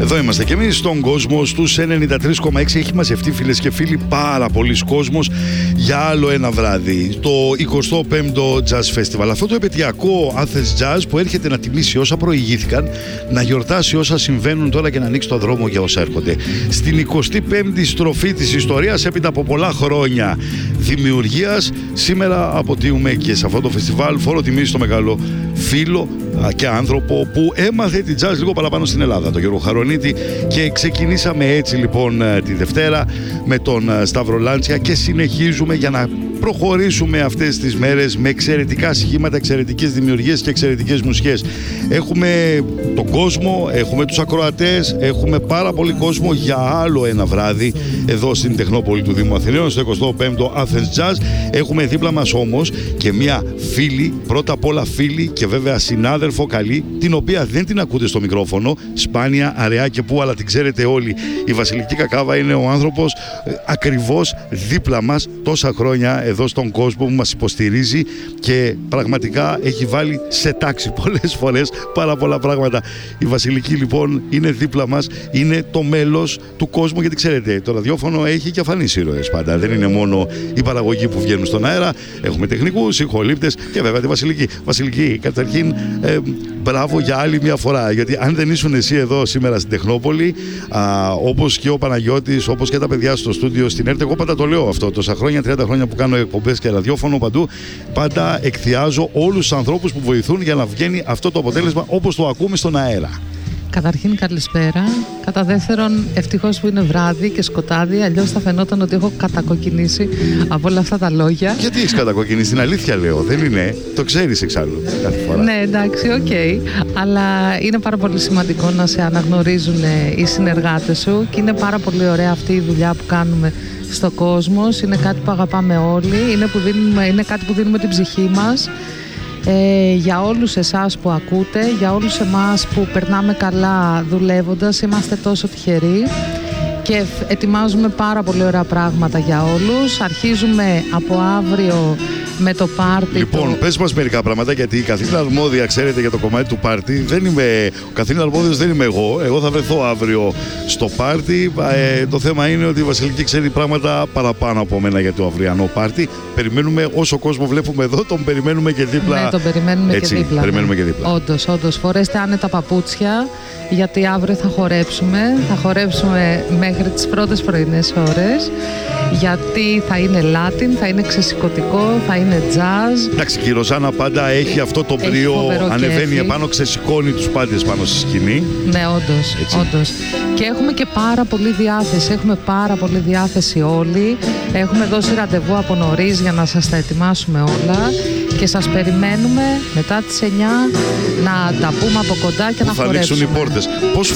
Εδώ είμαστε και εμείς στον κόσμο στους 93,6. Έχει μαζευτεί, φίλες και φίλοι, πάρα πολλοί κόσμος για άλλο ένα βράδυ. Το 25ο Jazz Festival. Αυτό το επαιτειακό Athens Jazz που έρχεται να τιμήσει όσα προηγήθηκαν, να γιορτάσει όσα συμβαίνουν τώρα και να ανοίξει το δρόμο για όσα έρχονται. Στην 25η στροφή της ιστορίας, έπειτα από πολλά χρόνια δημιουργίας, σήμερα αποτείουμε και σε αυτό το φεστιβάλ φόρο τιμής στο μεγάλο φίλο και άνθρωπο που έμαθε την jazz λίγο παραπάνω στην Ελλάδα, τον Γιώργο Χαρονίτη, και ξεκινήσαμε έτσι λοιπόν τη Δευτέρα με τον Σταύρο Λάντσια και συνεχίζουμε για να προχωρήσουμε αυτές τις μέρες με εξαιρετικά σχήματα, εξαιρετικές δημιουργίες και εξαιρετικές μουσικές. Έχουμε τον κόσμο, έχουμε τους ακροατές, έχουμε πάρα πολύ κόσμο για άλλο ένα βράδυ εδώ στην Τεχνόπολη του Δήμου Αθηναίων, στο 25ο Athens Jazz. Έχουμε δίπλα μας όμως και μια φίλη, πρώτα απ' όλα φίλη και βέβαια συνάδελφο καλή, την οποία δεν την ακούτε στο μικρόφωνο, σπάνια, αραιά και πού, αλλά την ξέρετε όλοι. Η Βασιλική Κακάβα είναι ο άνθρωπος ακριβώς δίπλα μας τόσα χρόνια εδώ στον κόσμο που μας υποστηρίζει και πραγματικά έχει βάλει σε τάξη πολλές φορές πάρα πολλά πράγματα. Η Βασιλική λοιπόν είναι δίπλα μας, είναι το μέλος του κόσμου, γιατί ξέρετε το ραδιόφωνο έχει και αφανείς ήρωες πάντα, δεν είναι μόνο οι παραγωγοί που βγαίνουν στον αέρα, έχουμε τεχνικούς, ηχολήπτες και βέβαια τη Βασιλική. Βασιλική, καταρχήν μπράβο για άλλη μια φορά, γιατί αν δεν ήσουν εσύ εδώ σήμερα στην Τεχνόπολη, όπως και ο Παναγιώτης, όπως και τα παιδιά στο στούντιο στην ΕΡΤ, εγώ πάντα το λέω αυτό, τόσα χρόνια, 30 χρόνια που κάνω εκπομπές και ραδιόφωνο παντού, πάντα εκθιάζω όλους τους ανθρώπους που βοηθούν για να βγαίνει αυτό το αποτέλεσμα όπως το ακούμε στον αέρα. Καταρχήν καλησπέρα. Κατά δεύτερον, ευτυχώς που είναι βράδυ και σκοτάδι, αλλιώς θα φαινόταν ότι έχω κατακοκκινήσει από όλα αυτά τα λόγια. Γιατί έχεις κατακοκκινήσει, την αλήθεια λέω, δεν είναι, το ξέρεις εξάλλου κάθε φορά. Ναι, εντάξει, οκ. Αλλά είναι πάρα πολύ σημαντικό να σε αναγνωρίζουν οι συνεργάτες σου και είναι πάρα πολύ ωραία αυτή η δουλειά που κάνουμε στο κόσμο. Είναι κάτι που αγαπάμε όλοι, είναι κάτι που δίνουμε την ψυχή μας. Για όλους εσάς που ακούτε, για όλους εμάς που περνάμε καλά δουλεύοντας, είμαστε τόσο τυχεροί και ετοιμάζουμε πάρα πολύ ωραία πράγματα για όλους. Αρχίζουμε από αύριο με το πάρτι. Λοιπόν, πες μας μερικά πράγματα, γιατί η Καθήλυνα Αρμόδια, ξέρετε, για το κομμάτι του πάρτι, δεν είμαι, ο Καθήλυνα Αρμόδιος δεν είμαι εγώ. Εγώ θα βρεθώ αύριο στο πάρτι. Το θέμα είναι ότι η Βασιλική ξέρει πράγματα παραπάνω από μένα για το αυριανό πάρτι. Περιμένουμε, όσο κόσμο βλέπουμε εδώ, τον περιμένουμε και δίπλα. Ναι, τον περιμένουμε έτσι, και δίπλα. Περιμένουμε και δίπλα. Όντως, φορέστε άνετα παπούτσια, γιατί αύριο θα χορέψουμε. Θα χορέψουμε μέχρι τις πρώτες πρωινές ώρες, γιατί θα είναι Latin, θα είναι ξεσηκωτικό, θα είναι jazz. Εντάξει, και η Ροζάνα πάντα έχει αυτό το μπρίο, ανεβαίνει επάνω, ξεσηκώνει τους πάντες πάνω στη σκηνή. Ναι, όντως. Και έχουμε και πάρα πολύ διάθεση, όλοι. Έχουμε δώσει ραντεβού από νωρίς για να σας τα ετοιμάσουμε όλα και σας περιμένουμε μετά τις 9 να τα πούμε από κοντά και να χορέψουμε. Θα ανοίξουν οι πόρτες. Πώς